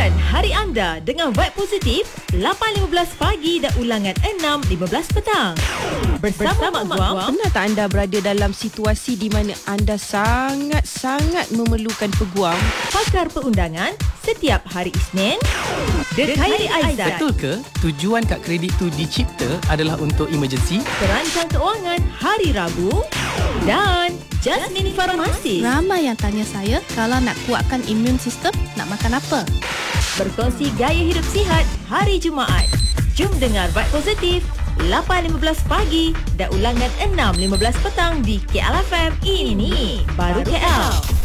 Mulakan hari anda dengan vibe positif 8.15 pagi dan ulangan 6.15 petang. Bersama Mak Guam. Pernah tak anda berada dalam situasi di mana anda sangat memerlukan peguam? Pakar perundangan setiap hari Isnin. The Khairi Aizat. Betul ke tujuan kad kredit tu dicipta adalah untuk emergency? Terancang keuangan hari Rabu. Dan Jasmine Farmasi. Ramai yang tanya saya kalau nak kuatkan imun sistem, nak makan apa? Berkongsi gaya hidup sihat hari Jumaat. Jom dengar Vibe Positif 8.15 pagi dan ulangan 6.15 petang di KLFM. Ini baru KL.